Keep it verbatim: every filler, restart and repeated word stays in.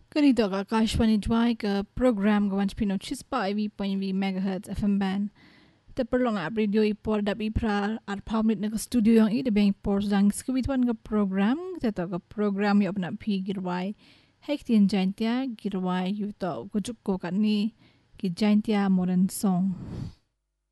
Ganito ka Akashwani Dwai ka program gawan pino chispa I V point V megahertz F M band. Te perlu nga radio I por dap I pra at pamit na ka studio yang I de bang por dang skibitwan ka program te to ka program yo na pi girwai. Hek tin jaintia girwai yu to kujuk ko ka ni ki jaintia modern song.